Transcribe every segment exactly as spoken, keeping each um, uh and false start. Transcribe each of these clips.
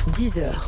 dix heures.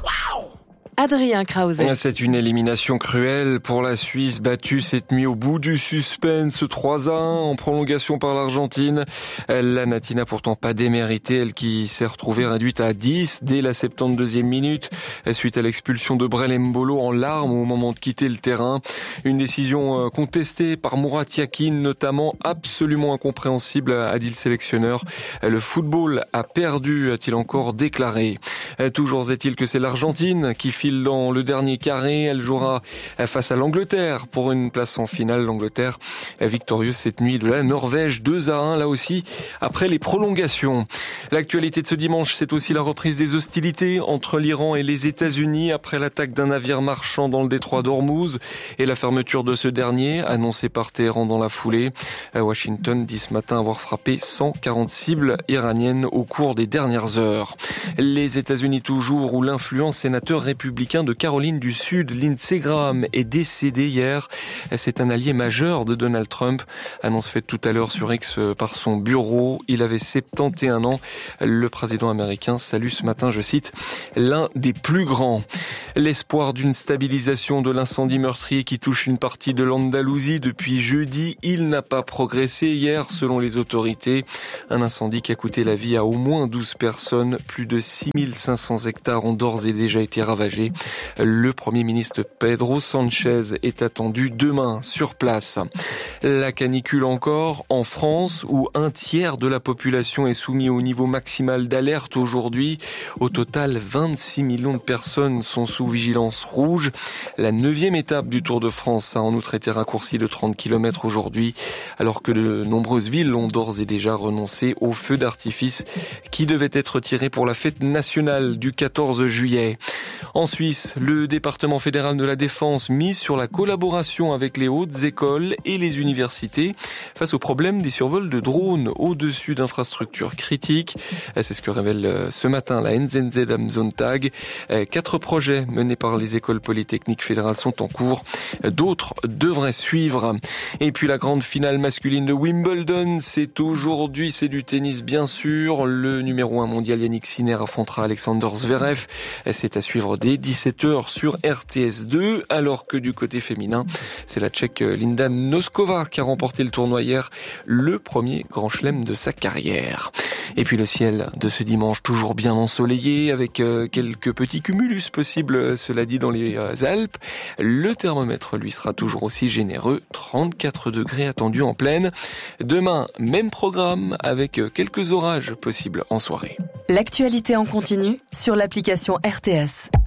Adrien Krause. C'est une élimination cruelle pour la Suisse, battue cette nuit au bout du suspense, trois à un en prolongation par l'Argentine. La Nati n'a pourtant pas démérité, elle qui s'est retrouvée réduite à dix dès la soixante-douzième minute, suite à l'expulsion de Brel Embolo en larmes au moment de quitter le terrain. Une décision contestée par Murat Yakin, notamment, absolument incompréhensible, a dit le sélectionneur. Le football a perdu, a-t-il encore déclaré. Toujours est-il que c'est l'Argentine qui file dans le dernier carré. Elle jouera face à l'Angleterre pour une place en finale. L'Angleterre victorieuse cette nuit de la Norvège, deux à un là aussi après les prolongations. L'actualité de ce dimanche, c'est aussi la reprise des hostilités entre l'Iran et les États-Unis après l'attaque d'un navire marchand dans le détroit d'Ormuz et la fermeture de ce dernier annoncée par Téhéran dans la foulée. Washington dit ce matin avoir frappé cent quarante cibles iraniennes au cours des dernières heures. Les États-Unis toujours, où l'influent sénateur républicain de Caroline du Sud, Lindsey Graham, est décédé hier. C'est un allié majeur de Donald Trump. Annonce faite tout à l'heure sur X par son bureau. Il avait soixante et un ans. Le président américain salue ce matin, je cite, l'un des plus grands. L'espoir d'une stabilisation de l'incendie meurtrier qui touche une partie de l'Andalousie depuis jeudi, il n'a pas progressé hier selon les autorités. Un incendie qui a coûté la vie à au moins douze personnes. Plus de six mille cinq cents hectares ont d'ores et déjà été ravagés. Le Premier ministre Pedro Sanchez est attendu demain sur place. La canicule encore en France, où un tiers de la population est soumis au niveau maximal d'alerte aujourd'hui. Au total, vingt-six millions de personnes sont sous vigilance rouge. La neuvième étape du Tour de France a en outre été raccourcie de trente kilomètres aujourd'hui, alors que de nombreuses villes ont d'ores et déjà renoncé aux feux d'artifice qui devaient être tirés pour la fête nationale du quatorze juillet. En Suisse, le département fédéral de la Défense mise sur la collaboration avec les hautes écoles et les universités face au problème des survols de drones au-dessus d'infrastructures critiques. C'est ce que révèle ce matin la N Z Z am Sonntag. Quatre projets menés par les écoles polytechniques fédérales sont en cours. D'autres devraient suivre. Et puis la grande finale masculine de Wimbledon, c'est aujourd'hui, c'est du tennis bien sûr. Le numéro un mondial Yannick Sinner affrontera Alexander Zverev. C'est à suivre dès dix-sept heures sur R T S deux, alors que du côté féminin, c'est la Tchèque Linda Noskova qui a remporté le tournoi hier, le premier grand chelem de sa carrière. Et puis le ciel de ce dimanche toujours bien ensoleillé avec quelques petits cumulus possibles, cela dit dans les Alpes. Le thermomètre lui sera toujours aussi généreux, trente-quatre degrés attendus en pleine. Demain, même programme avec quelques orages possibles en soirée. L'actualité en continu sur l'application R T S.